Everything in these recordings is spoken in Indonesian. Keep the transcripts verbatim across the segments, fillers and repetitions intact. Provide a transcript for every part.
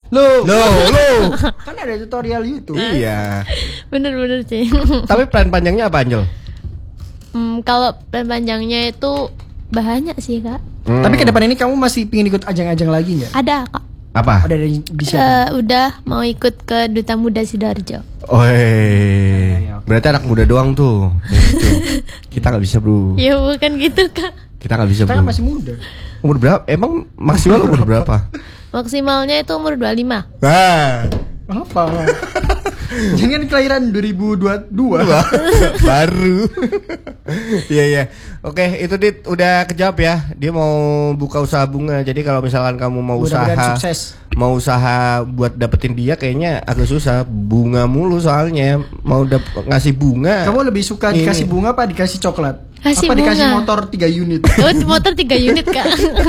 Loh, Loh, loh. kan ada tutorial YouTube. Iya. Bener-bener sih. Tapi plan panjangnya apa, Angel? Hmm, kalau plan panjangnya itu banyak sih kak. Hmm. Tapi ke depan ini kamu masih pingin ikut ajang-ajang lagi nggak? Ada kak. Apa? Ada di, di siapa? Eh, udah mau ikut ke Duta Muda Sidoarjo. Oi, berarti anak muda doang tuh. Gitu. Kita nggak bisa bro. Ya bukan gitu kak. Kita nggak bisa Kita bro. kan masih muda. Umur berapa? Emang maksimal umur berapa? Maksimalnya itu umur dua puluh lima. Nah, Apa? Jangan kelahiran dua ribu dua puluh dua. baru. Iya iya. Oke, itu Dit udah kejawab ya. Dia mau buka usaha bunga. Jadi kalau misalkan kamu mau Mudah-mudahan usaha sukses. mau usaha buat dapetin dia kayaknya agak susah. Bunga mulu soalnya. Mau dap- ngasih bunga. Kamu lebih suka Ini. dikasih bunga apa dikasih coklat? Kasih apa dikasih bunga. motor tiga unit? Oh, motor tiga unit kak.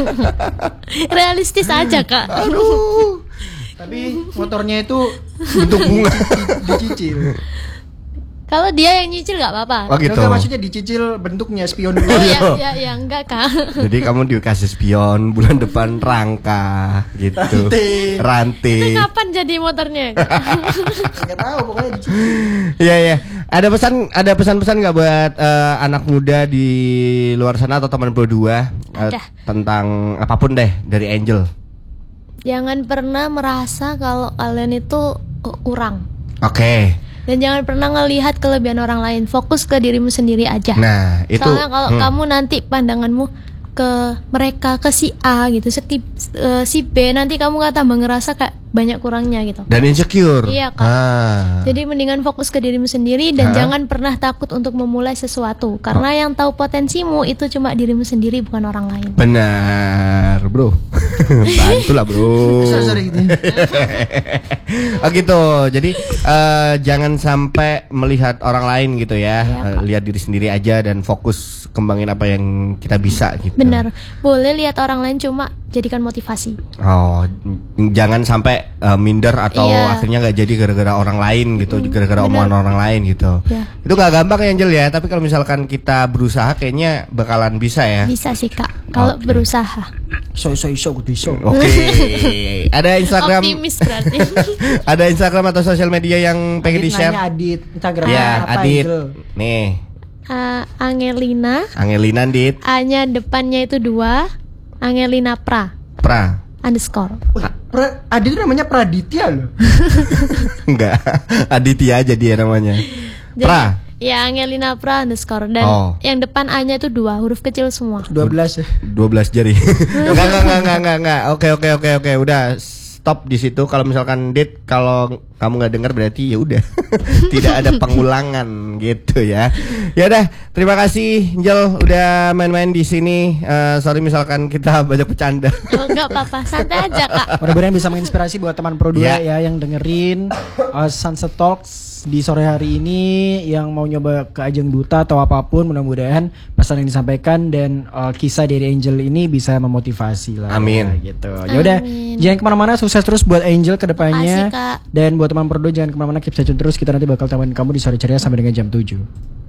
Realistis aja kak. Aduh. Tapi motornya itu Bentuk bunga. dicicil. Kalau dia yang nyicil nggak apa-apa. Oh gitu. Enggak, maksudnya dicicil bentuknya spion dulu. Oh ya, ya, ya enggak kak. Jadi kamu dikasih spion bulan depan rangka gitu. Rantai. Rantai. Itu kapan jadi motornya? Enggak tahu pokoknya dicicil. Iya iya. Ada pesan ada pesan-pesan nggak buat eh, anak muda di luar sana atau teman Pro dua eh, Ada. tentang apapun deh dari Angel. Jangan pernah merasa kalau kalian itu uh, kurang. Oke. Dan jangan pernah ngelihat kelebihan orang lain. Fokus ke dirimu sendiri aja. Nah, itu Soalnya kalau hmm. kamu nanti pandanganmu ke mereka, ke si A gitu, si, uh, si B, nanti kamu nggak tambah ngerasa kayak banyak kurangnya gitu. dan insecure. Iya, Kak. Ah. Jadi mendingan fokus ke dirimu sendiri dan Hah? jangan pernah takut untuk memulai sesuatu. Karena yang tahu potensimu itu cuma dirimu sendiri, bukan orang lain. Benar, bro. Bantulah, bro. Sorry, sorry gitu. Oh gitu. Jadi eh, jangan sampai melihat orang lain gitu ya. Iya, Eh, lihat diri sendiri aja dan fokus kembangin apa yang kita bisa gitu. Benar. Boleh lihat orang lain, cuma jadikan motivasi. Oh, j- jangan sampai eh, minder atau Iya. akhirnya nggak jadi gara-gara orang lain gitu, Mm, gara-gara benar. omongan orang lain gitu. Ya. Itu nggak gampang ya Angel ya. Tapi kalau misalkan kita berusaha, kayaknya bakalan bisa ya. Bisa sih kak, kalau Oke. berusaha. So so so good so. Oke. Ada Instagram. Optimis berarti. Ada Instagram atau sosial media yang pengen Adit di-share? nanya Adit, Instagram Ya, apa Adit. Angel? Nih, Uh, Angelina, Angelina Dit. A-nya depannya itu dua, Angelina Pra Pra. underscore. Wih, pra, Adit itu namanya Praditya loh. Enggak. Aditya aja dia namanya. Jadi, Pra. ya Angelina Pra underscore dan Oh. yang depan A-nya itu dua, huruf kecil semua. dua belas ya. dua belas jari. Enggak enggak enggak enggak enggak enggak. Oke oke oke oke, udah stop di situ. Kalau misalkan Dit, kalau kamu nggak dengar berarti ya udah. Tidak ada pengulangan gitu ya. Ya udah, terima kasih Angel udah main-main di sini. Eh, sorry misalkan kita banyak bercanda. Oh, enggak apa-apa, santai aja kak. Mudah-mudahan bisa menginspirasi buat teman Pro dua Ya. ya yang dengerin uh, Sunset Talks di sore hari ini, yang mau nyoba ke ajang duta atau apapun. Mudah-mudahan pesan yang disampaikan dan uh, kisah dari Angel ini bisa memotivasi lah. Amin. Ya, gitu. Ya udah, Amin. jangan kemana-mana, sukses terus buat Angel ke depannya. Makasih, Kak. Dan buat teman Pro dua jangan kemana-mana, keep stay tune terus. Kita nanti bakal temuin kamu di sore ceria sampai dengan jam tujuh.